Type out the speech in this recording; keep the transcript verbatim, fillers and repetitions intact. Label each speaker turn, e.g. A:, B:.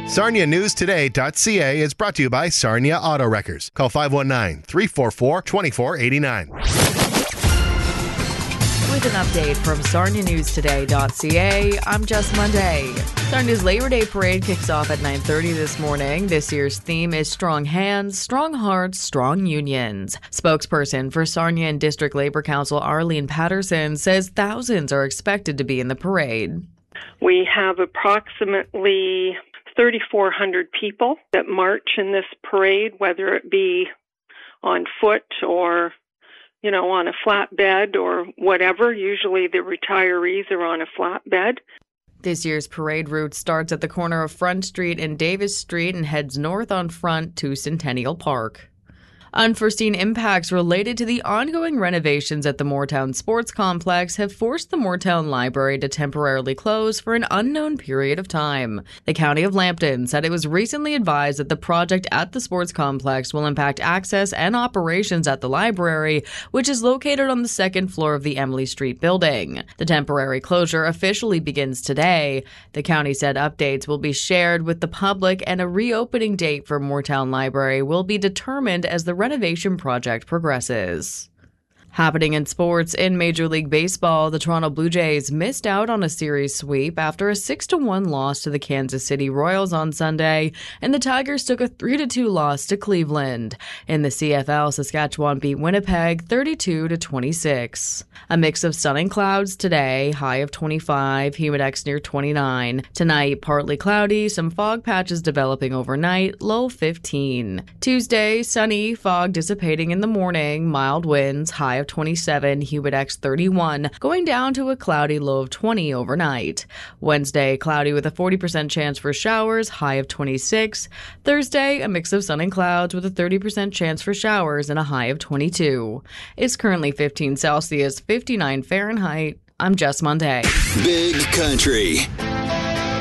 A: Sarnia News Today dot C A is brought to you by Sarnia Auto Wreckers. Call five one nine, three four four, two four eight nine.
B: With an update from Sarnia News Today dot C A, I'm Jess Monday. Sarnia's Labor Day Parade kicks off at nine thirty this morning. This year's theme is Strong Hands, Strong Hearts, Strong Unions. Spokesperson for Sarnia and District Labor Council Arlene Patterson says thousands are expected to be in the parade.
C: We have approximately thirty-four hundred people that march in this parade, whether it be on foot or, you know, on a flatbed or whatever. Usually the retirees are on a flatbed.
B: This year's parade route starts at the corner of Front Street and Davis Street and heads north on Front to Centennial Park. Unforeseen impacts related to the ongoing renovations at the Moortown Sports Complex have forced the Moortown Library to temporarily close for an unknown period of time. The County of Lambton said it was recently advised that the project at the sports complex will impact access and operations at the library, which is located on the second floor of the Emily Street building. The temporary closure officially begins today. The county said updates will be shared with the public and a reopening date for Moortown Library will be determined as the renovation project progresses. Happening in sports, in Major League Baseball, the Toronto Blue Jays missed out on a series sweep after a six to one loss to the Kansas City Royals on Sunday, and the Tigers took a three to two loss to Cleveland. In the C F L, Saskatchewan beat Winnipeg thirty-two to twenty-six. A mix of sun and clouds today, high of twenty-five, humidex near twenty-nine. Tonight, partly cloudy, some fog patches developing overnight, low fifteen. Tuesday, sunny, fog dissipating in the morning, mild winds, high of twenty-seven, humidex thirty-one, going down to a cloudy low of twenty overnight. Wednesday, cloudy with a forty percent chance for showers, high of twenty-six. Thursday, a mix of sun and clouds with a thirty percent chance for showers and a high of twenty-two. It's currently fifteen Celsius, fifty-nine Fahrenheit. I'm Jess Monday.
D: Big Country.